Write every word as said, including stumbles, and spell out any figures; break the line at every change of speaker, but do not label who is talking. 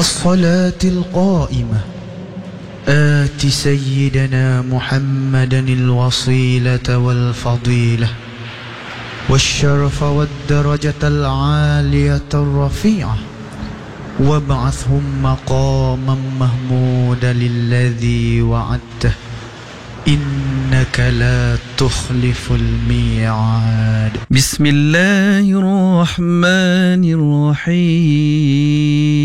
والصلاة القائمة آت سيدنا محمدا الوصيلة والفضيلة والشرف والدرجة العالية الرفيعة وابعثهم مقاما محمودا الذي وعدته إنك لا تخلف الميعاد.
بسم الله الرحمن الرحيم